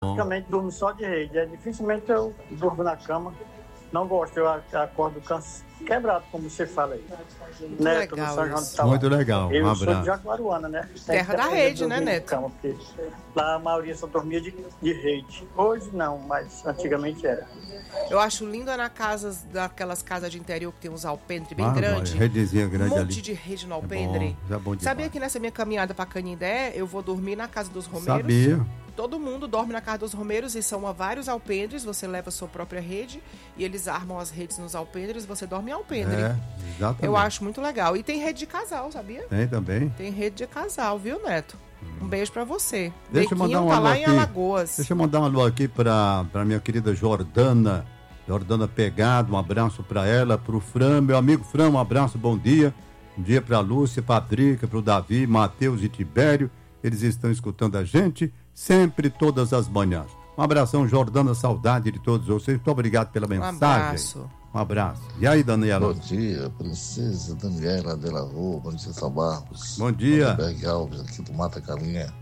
praticamente durmo só de rede. Dificilmente eu durmo na cama. Não gosto, eu acordo quebrado, como você fala aí. Neto, legal, do São João de Itabá. Muito legal, Eu um sou de abraço. Jaguaruana, né? Terra da rede, né, dormir de Neto? cama, porque lá a maioria só dormia de rede. Hoje não, mas antigamente era. Eu acho lindo daquelas casas de interior que tem uns alpendre bem Olha, grandes. redezinha grande monte ali. de rede no É alpendre. bom, já bom demais. Sabia que nessa minha caminhada pra Canindé, eu vou dormir na casa dos romeiros? Sabia. Todo mundo dorme na casa dos romeiros e são vários alpendres. Você leva a sua própria rede e eles armam as redes nos alpendres. Você dorme em alpendre. É, exatamente. Eu acho muito legal. E tem rede de casal, sabia? Tem também. Tem rede de casal, viu, Neto? Um beijo pra você. Deixa eu mandar Bequinho um tá alô lá aqui. em Alagoas. Deixa eu mandar um alô aqui pra minha querida Jordana. Jordana Pegado, um abraço pra ela, pro Fran, meu amigo Fran, um abraço, bom dia. Um dia pra Lúcia, pra Drica, pro Davi, Matheus e Tibério. Eles estão escutando a gente sempre, todas as manhãs. Um abração, Jordana, saudade de todos vocês. Muito obrigado pela mensagem. abraço. Um abraço. E aí, Daniela? Bom dia, princesa Daniela de la Rua, bom dia, São Barros. Bom dia. Berg Alves, aqui do Mata Calinha.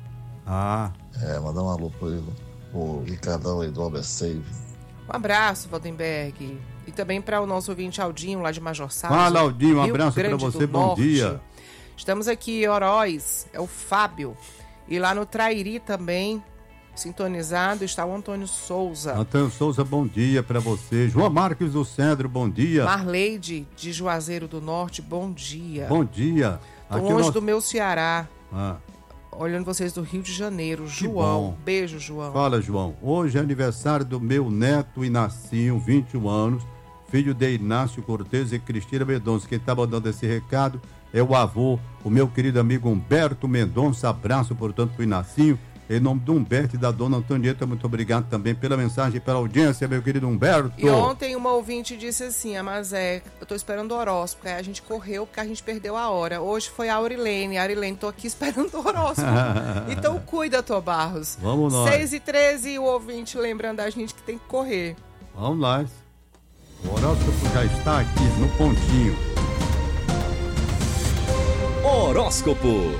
Mandar um alô pro Ricardão aí do Alberceve. Um abraço, Valdenberg. E também para o nosso ouvinte Aldinho, lá de Major Salles. Fala, Aldinho, um Rio abraço para Grande você, do bom Norte. dia. Estamos aqui em Oroz, é o Fábio. E lá no Trairi também, sintonizado, está o Antônio Souza. Antônio Souza, bom dia para você. João Marques do Cedro, bom dia. Marleide, de Juazeiro do Norte, bom dia. Bom dia. Tô longe do meu Ceará. Ah, Olhando vocês do Rio de Janeiro. Que João, bom. beijo, João. Fala, João. Hoje é aniversário do meu neto Inacinho, 21 anos, filho de Inácio Cortez e Cristina Mendonça. Quem está mandando esse recado é o avô, o meu querido amigo Humberto Mendonça. Abraço, portanto, para o Inacinho. Em nome do Humberto e da dona Antonieta, muito obrigado também pela mensagem e pela audiência, meu querido Humberto. E ontem uma ouvinte disse assim, Mazé, eu tô esperando o horóscopo, aí a gente correu porque a gente perdeu a hora. Hoje foi a Aurilene. Aurilene, tô aqui esperando o horóscopo. Então cuida, Tô Barros. Vamos nós. 6h13 e o ouvinte lembrando a gente que tem que correr. Vamos lá. O horóscopo já está aqui no pontinho. Horóscopo.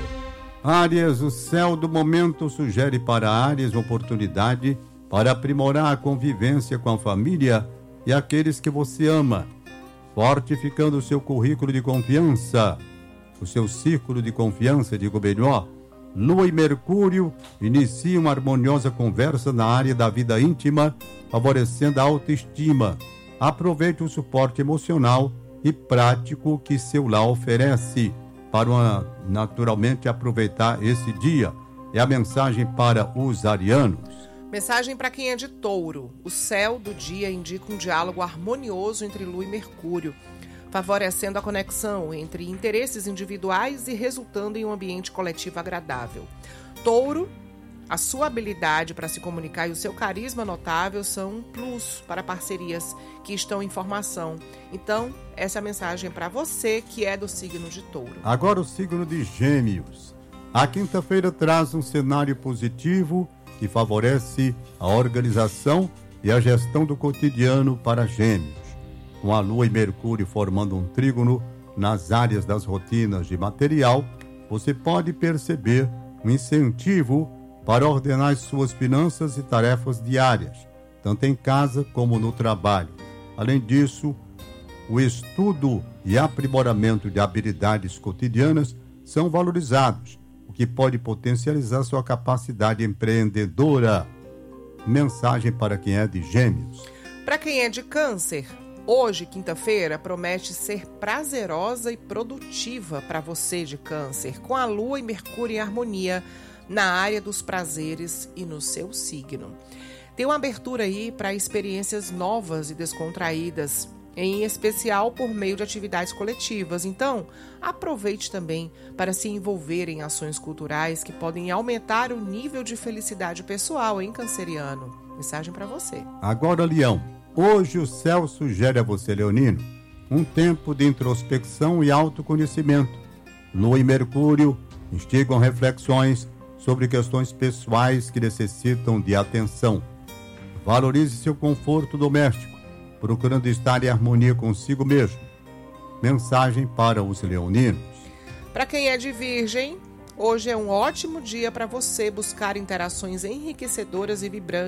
Áries, o céu do momento sugere para Áries oportunidade para aprimorar a convivência com a família e aqueles que você ama, fortificando o seu currículo de confiança, o seu círculo de confiança, digo melhor. Lua e Mercúrio iniciam uma harmoniosa conversa na área da vida íntima, favorecendo a autoestima. Aproveite o suporte emocional e prático que seu lar oferece para naturalmente aproveitar esse dia. É a mensagem para os arianos. Mensagem para quem é de Touro. O céu do dia indica um diálogo harmonioso entre Lua e Mercúrio, favorecendo a conexão entre interesses individuais e resultando em um ambiente coletivo agradável. Touro, a sua habilidade para se comunicar e o seu carisma notável são um plus para parcerias que estão em formação. Então, essa é a mensagem para você que é do signo de Touro. Agora o signo de Gêmeos. A quinta-feira traz um cenário positivo que favorece a organização e a gestão do cotidiano para Gêmeos. Com a Lua e Mercúrio formando um trígono nas áreas das rotinas de material, você pode perceber um incentivo para ordenar as suas finanças e tarefas diárias, tanto em casa como no trabalho. Além disso, o estudo e aprimoramento de habilidades cotidianas são valorizados, o que pode potencializar sua capacidade empreendedora. Mensagem para quem é de Gêmeos. Para quem é de Câncer, hoje, quinta-feira, promete ser prazerosa e produtiva para você de Câncer, com a Lua e Mercúrio em harmonia na área dos prazeres e no seu signo. Tem uma abertura aí para experiências novas e descontraídas, em especial por meio de atividades coletivas. Então, aproveite também para se envolver em ações culturais que podem aumentar o nível de felicidade pessoal, hein, canceriano? Mensagem para você. Agora, Leão. Hoje o céu sugere a você, leonino, um tempo de introspecção e autoconhecimento. Lua e Mercúrio instigam reflexões sobre questões pessoais que necessitam de atenção. Valorize seu conforto doméstico, procurando estar em harmonia consigo mesmo. Mensagem para os leoninos. Para quem é de Virgem, hoje é um ótimo dia para você buscar interações enriquecedoras e vibrantes